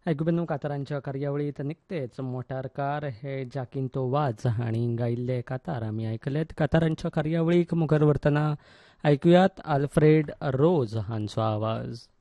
आयकुबेनू कातारांच्या कार्यावळीत निकतेच motor car हे जाकिंतो वाज हांणी गायिल्ले कातार आमी आयकलेत. कातारांच्या कार्यावळीक मुखार व्हरतना आयकुयात आल्फ्रेड रोज हांचो आवाज.